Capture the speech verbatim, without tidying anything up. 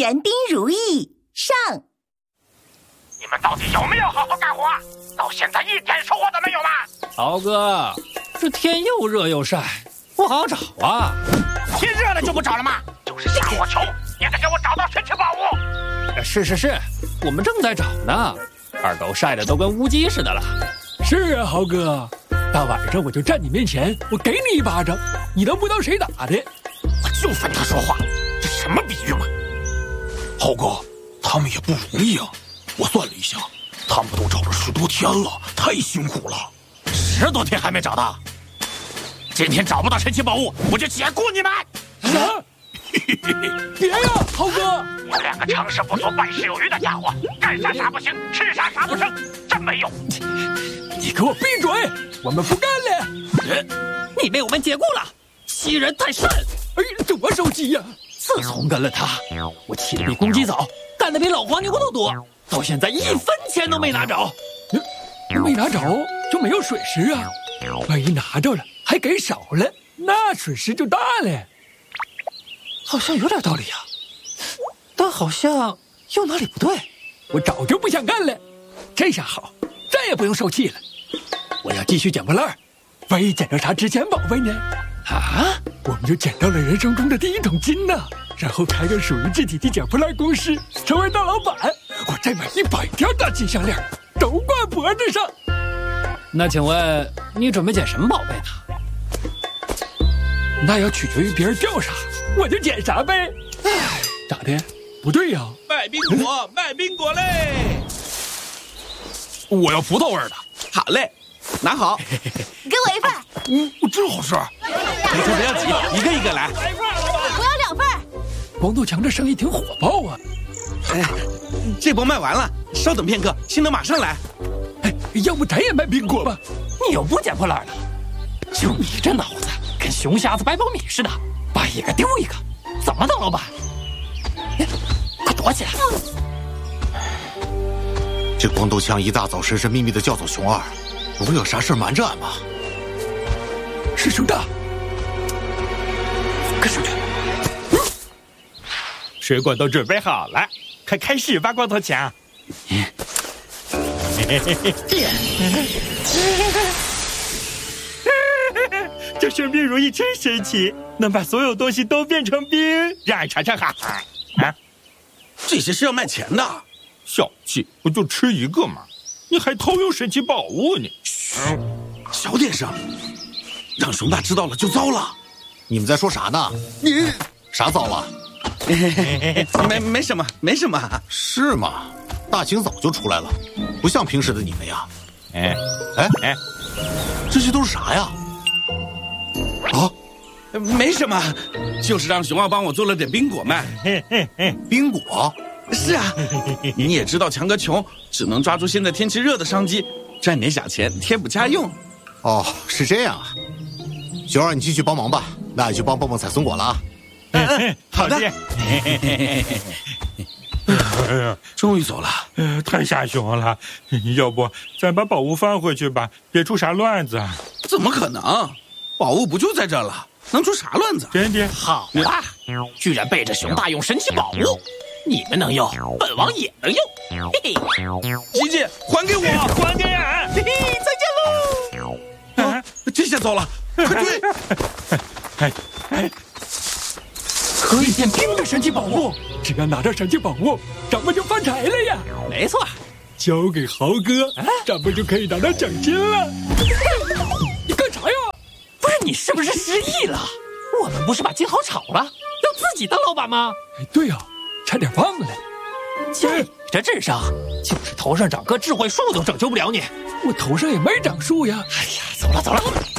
玄彬如意上。 你们到底有没有好好干活？到现在一点收获都没有吗？ 豪哥，这天又热又晒，不好找啊。 天热了就不找了吗？就是瞎我求，也得给我找到神奇宝物。 是是是，我们正在找呢。二狗晒得都跟乌鸡似的了。 是啊，豪哥，大晚上我就站你面前，我给你一巴掌，你都不知道谁打的。 我就烦他说话，这什么比喻嘛？ 豪哥，他们也不容易啊。我算了一下，他们都找了十多天了，太辛苦了。 十多天还没找到？今天找不到神奇宝物，我就解雇你们！ 啥？别呀，豪哥！ 你们两个成事不足败事有余的家伙，干啥啥不行，吃啥啥不成，真没用！ 你给我闭嘴！我们不干了！ 你被我们解雇了，欺人太甚！ 哎，这我手机呀！ 自从跟了他，我起得比公鸡早，干得比老黄牛都多，到现在一分钱都没拿着。 没拿着就没有损失啊！万一拿着了还给少了，那损失就大了。 好像有点道理啊，但好像又哪里不对。 我早就不想干了，这下好，再也不用受气了。我要继续捡破烂，万一捡到啥值钱宝贝呢？啊，我们就捡到了人生中的第一桶金呢，然后开个属于自己的捡破烂公司，成为大老板。我再买一百条大金项链，都挂脖子上。 那请问你准备捡什么宝贝呢？ 那要取决于别人掉啥，我就捡啥呗。唉，咋的？不对呀、啊！ 卖冰果，卖冰果嘞！ 我要葡萄味的。 好嘞，拿好。 给我一份。 嗯，真好吃。 别急不要急，一个一个来。 我要两份。 光头强这生意挺火爆啊！ 哎，这波卖完了，稍等片刻，新的马上来。 哎，要不咱也卖冰果吧？ 你又不捡破烂了，就你这脑子，跟熊瞎子掰苞米似的，掰一个丢一个，怎么当老板？快躲起来！ 这光头强一大早神神秘秘的叫走熊二，不会有啥事瞒着俺吧？ 是熊大，快出去！ 水果都准备好了，快开始吧，光头强！这玄彬如意真神奇，能把所有东西都变成冰，让俺尝尝哈。啊， 这些是要卖钱的。 小气，不就吃一个吗？你还偷用神奇宝物呢？ 嗯，小点声，让熊大知道了就糟了。 你们在说啥呢？ 你啥糟了？ 没没什么，没什么。 是吗？大清早就出来了，不像平时的你们呀。 哎哎哎， 这些都是啥呀？啊， 没什么，就是让熊二帮我做了点冰果卖。 冰果？ 是啊，你也知道强哥穷，只能抓住现在天气热的商机，赚点小钱贴补家用。 哦，是这样啊。熊二，你继续帮忙吧，那俺去帮蹦蹦采松果了啊。 嗯嗯，好的。终于走了， 呃，太吓熊了。要不咱把宝物放回去吧，别出啥乱子。 怎么可能？宝物不就在这儿了，能出啥乱子？ 真的？ 好啦，居然背着熊大用神奇宝物，你们能用，本王也能用。嘿嘿， 吉吉，还给我， 还给俺。 嘿嘿，再见喽。 啊，这下糟了，快追！ 哎哎。 可以变冰的神奇宝物，只要拿到神奇宝物，咱们就发财了呀！ 没错， 交给豪哥，咱们就可以拿到奖金了。你干啥呀？ 不是你是不是失忆了？我们不是把金豪炒了，要自己当老板吗？ 哎，对呀、啊，差点忘了。 就你这智商，就是头上长棵智慧树都拯救不了你。 我头上也没长树呀。 哎呀，走了走了。